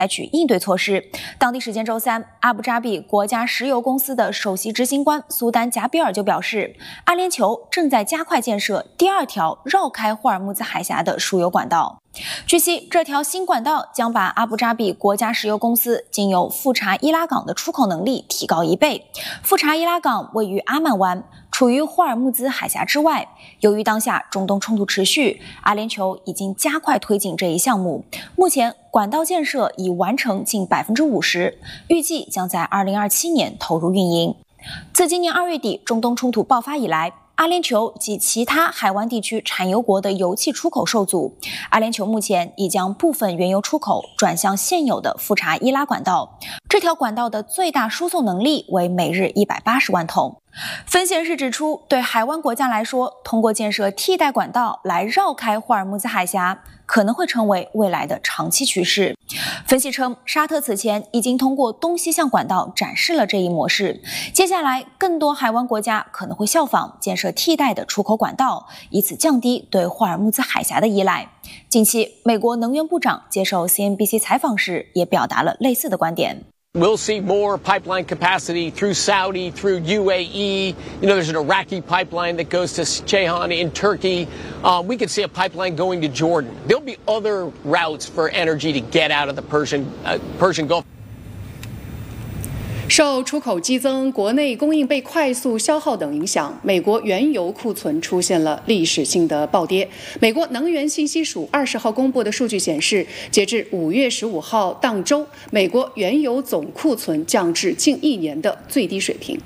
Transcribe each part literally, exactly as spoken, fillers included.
采取应对措施。当地时间周三，阿布扎比国家石油公司的首席执行官苏丹贾比尔就表示，阿联酋正在加快建设第二条绕开霍尔木兹海峡的输油管道。据悉，这条新管道将把阿布扎比国家石油公司经由富查伊拉港的出口能力提高一倍。富查伊拉港位于阿曼湾，处于霍尔木兹海峡之外。由于当下中东冲突持续，阿联酋已经加快推进这一项目。目前，管道建设已完成近 百分之五十， 预计将在二零二七年投入运营。自今年二月底中东冲突爆发以来，阿联酋及其他海湾地区产油国的油气出口受阻。阿联酋目前已将部分原油出口转向现有的富查伊拉管道，这条管道的最大输送能力为每日一百八十万桶。分析人士指出，对海湾国家来说，通过建设替代管道来绕开霍尔木兹海峡，可能会成为未来的长期趋势。分析称，沙特此前已经通过东西向管道展示了这一模式，接下来更多海湾国家可能会效仿建设替代的出口管道，以此降低对霍尔木兹海峡的依赖。近期，美国能源部长接受 C N B C 采访时也表达了类似的观点。 We'll see more pipeline capacity through Saudi, through U A E. You know, there's an Iraqi pipeline that goes to Ceyhan in Turkey. Uh, we could see a pipeline going to Jordan. There'll be other routes for energy to get out of the Persian, uh, Persian Gulf. 受出口激增、国内供应被快速消耗等影响，美国原油库存出现了历史性的暴跌。美国能源信息署二十号公布的数据显示，截至五月十五号当周，美国原油总库存降至近一年的最低水平。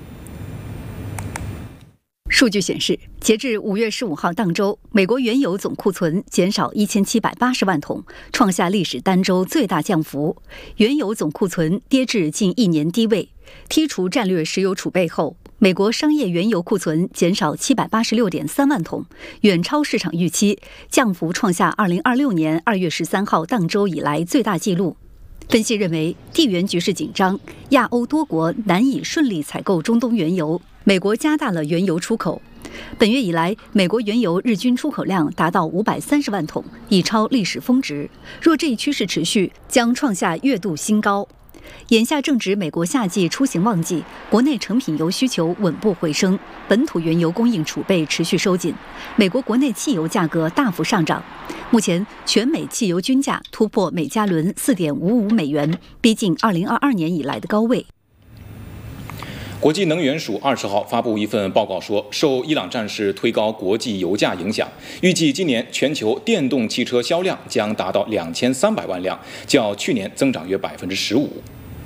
数据显示，截至五月十五号当周，美国原油总库存减少一千七百八十万桶，创下历史单周最大降幅。原油总库存跌至近一年低位。剔除战略石油储备后，美国商业原油库存减少七百八十六点三万桶，远超市场预期，降幅创下二零二六年二月十三号当周以来最大纪录。分析认为，地缘局势紧张，亚欧多国难以顺利采购中东原油，美国加大了原油出口。本月以来，美国原油日均出口量达到五百三十万桶，已超历史峰值。若这一趋势持续，将创下月度新高。眼下正值美国夏季出行旺季，国内成品油需求稳步回升，本土原油供应储备持续收紧，美国国内汽油价格大幅上涨。目前，全美汽油均价突破每加仑 四点五五美元，逼近二零二二年以来的高位。 国际能源署二十号发布一份报告说，受伊朗战事推高国际油价影响，预计今年全球电动汽车销量将达到两千三百万辆，较去年增长约百分之十五。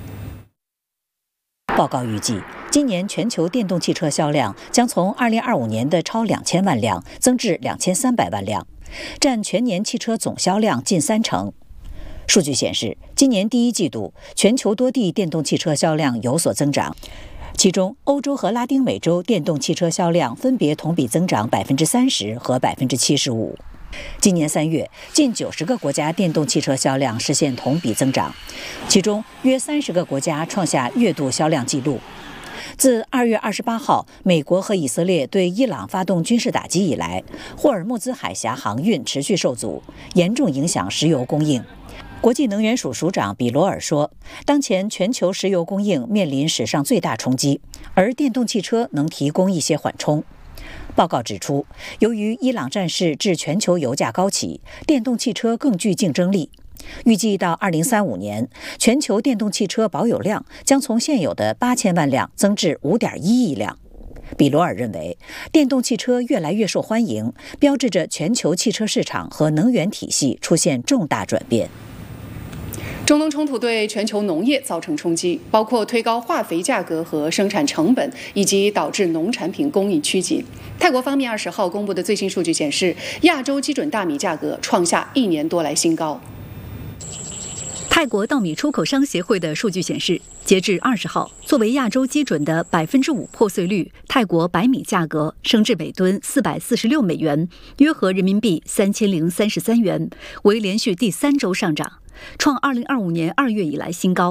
报告预计，今年全球电动汽车销量将从二零二五年的超两千万辆增至两千三百万辆，占全年汽车总销量近三成。数据显示，今年第一季度全球多地电动汽车销量有所增长。其中，欧洲和拉丁美洲电动汽车销量分别同比增长百分之三十和百分之七十五。今年三月，近九十个国家电动汽车销量实现同比增长，其中约三十个国家创下月度销量纪录。自二月二十八号美国和以色列对伊朗发动军事打击以来，霍尔木兹海峡航运持续受阻，严重影响石油供应。国际能源署署长比罗尔说，当前全球石油供应面临史上最大冲击，而电动汽车能提供一些缓冲。报告指出，由于伊朗战事致全球油价高企，电动汽车更具竞争力。预计到二零三五年，全球电动汽车保有量将从现有的八千万辆增至五点一亿辆。比罗尔认为，电动汽车越来越受欢迎，标志着全球汽车市场和能源体系出现重大转变。 中东冲突对全球农业造成冲击，包括推高化肥价格和生产成本，以及导致农产品供应趋紧。泰国方面二十号公布的最新数据显示，亚洲基准大米价格创下一年多来新高。 泰国稻米出口商协会的数据显示，截至二十号，作为亚洲基准的百分之五破碎率，泰国白米价格升至每吨四百四十六美元，约合人民币三千零三十三元，为连续第三周上涨，创二零二五年二月以来新高。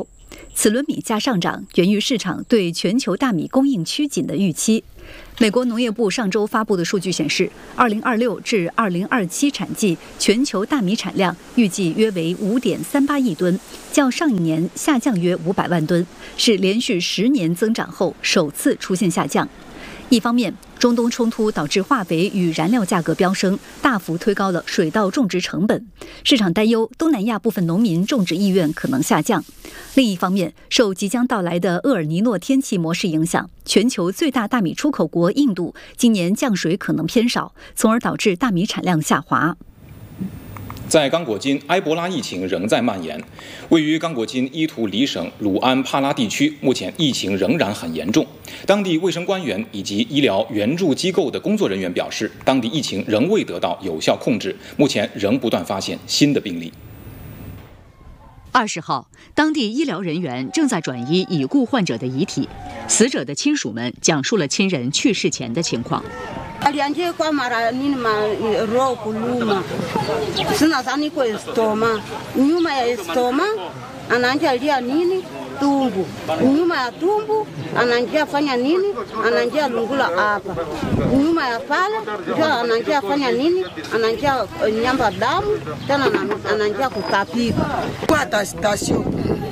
此轮米价上涨源于市场对全球大米供应趋紧的预期。美国农业部上周发布的数据显示，二零二六至二零二七产季全球大米产量预计约为五点三八亿吨，较上一年下降约五百万吨，是连续十年增长后首次出现下降。一方面，中东冲突导致化肥与燃料价格飙升，大幅推高了水稻种植成本，市场担忧东南亚部分农民种植意愿可能下降。另一方面，受即将到来的厄尔尼诺天气模式影响，全球最大大米出口国印度今年降水可能偏少，从而导致大米产量下滑。 在刚果金，埃博拉疫情仍在蔓延。位于刚果金伊图里省鲁安帕拉地区，目前疫情仍然很严重。当地卫生官员以及医疗援助机构的工作人员表示，当地疫情仍未得到有效控制，目前仍不断发现新的病例。 二十号，当地医疗人员正在转移已故患者的遗体，死者的亲属们讲述了亲人去世前的情况。 Alianze kwa mara nini ma roho kuluma. Sina zani kwa stoma. Nyuma ya stoma anaangalia nini? Tumbu. Nyuma ya tumbu anaangalia fanya nini? Anaangalia lungula hapa. Nyuma ya pale ndio anaangalia fanya nini? Anaangalia nyamba damu, tena anaangalia kutapika. Kwa station.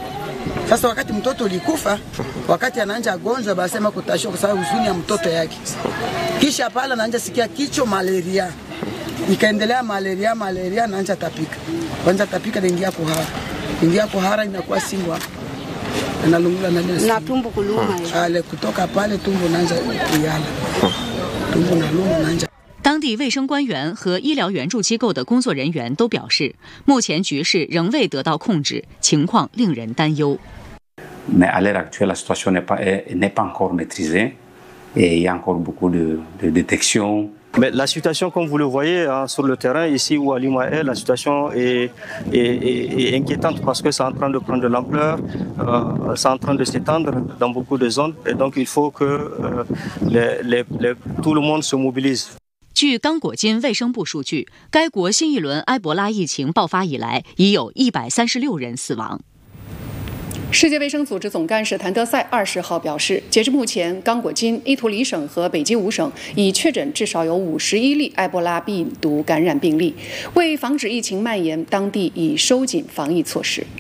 Sasa wakati mtoto ulikufa, wakati anaanza gonjwa basema kutashwa kwa sababu huzuni ya mtoto yake. Kisha pale anaanza sikia kichwa malaria. Ikaendelea malaria malaria anaanza tapika. Kwanza tapika inaingia kuhara. Ingia kuhara inakuwa singwa. Analungula na nesi. Na tumbo kuluma. Ale kutoka pale tumbo inaanza kuyala. Tumbo naluma inaanza。 当地卫生官员和医疗援助机构的工作人员都表示，目前局势仍未得到控制，情况令人担忧。 Mais à l'heure actuelle, la situation n'est pas, n'est pas encore maîtrisée et il y a encore beaucoup de, de détection. Mais la situation, comme vous le voyez hein, sur le terrain, ici où à Limaël, la situation est, est, est, est inquiétante parce que c'est en train de prendre de l'ampleur, euh, c'est en train de s'étendre dans beaucoup de zones et donc il faut que euh, les, les, les, tout le monde se mobilise. 据刚果金卫生部数据，该国新一轮埃博拉疫情爆发以来，已有一百三十六人死亡。 世界卫生组织总干事谭德赛二十号表示，截至目前，刚果金、伊图里省和北基五省已确诊至少有五十一例埃博拉病毒感染病例。为防止疫情蔓延，当地已收紧防疫措施。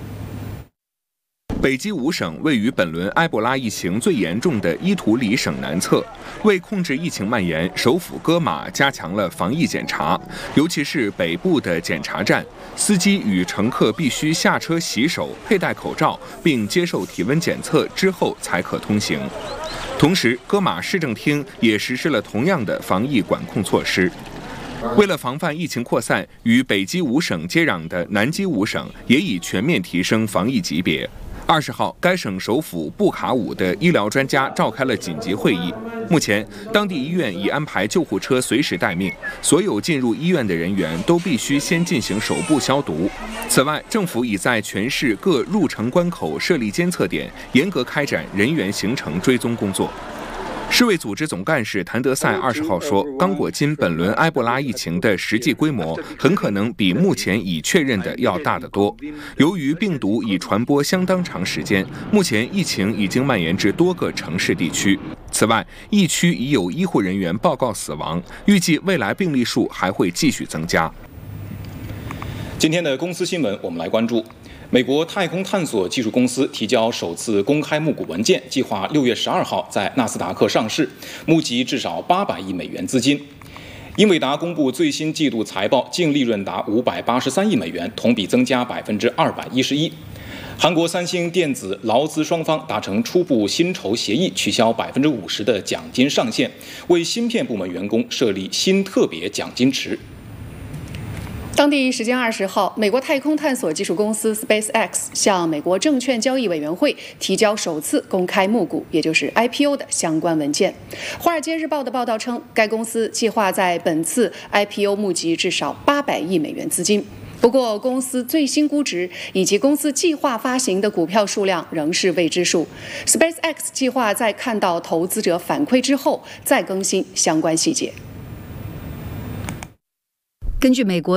北基五省位于本轮埃博拉疫情最严重的伊图里省南侧，为控制疫情蔓延，首府戈马加强了防疫检查，尤其是北部的检查站，司机与乘客必须下车洗手、佩戴口罩，并接受体温检测之后才可通行。同时，戈马市政厅也实施了同样的防疫管控措施。为了防范疫情扩散，与北基五省接壤的南基五省也已全面提升防疫级别。二十号，该省首府布卡武的医疗专家召开了紧急会议。目前，当地医院已安排救护车随时待命，所有进入医院的人员都必须先进行手部消毒。此外，政府已在全市各入城关口设立监测点，严格开展人员行程追踪工作。世卫组织总干事谭德赛二十号说，刚果金本轮埃博拉疫情的实际规模很可能比目前已确认的要大得多。由于病毒已传播相当长时间，目前疫情已经蔓延至多个城市地区。此外，疫区已有医护人员报告死亡，预计未来病例数还会继续增加。 今天的公司新闻，我们来关注。美国太空探索技术公司提交首次公开募股文件，计划六月十二号在纳斯达克上市，募集至少八百亿美元资金。英伟达公布最新季度财报，净利润达五百八十三亿美元，同比增加百分之二百一十一。韩国三星电子、劳资双方达成初步薪酬协议，取消百分之五十的奖金上限，为芯片部门员工设立新特别奖金池。 当地时间二十号，美国太空探索技术公司 SpaceX 向美国证券交易委员会提交首次公开募股，也就是 I P O 的相关文件。《华尔街日报》的报道称，该公司计划在本次 I P O 募集至少八百亿美元资金。不过，公司最新估值以及公司计划发行的股票数量仍是未知数。SpaceX 计划在看到投资者反馈之后再更新相关细节。 根据美国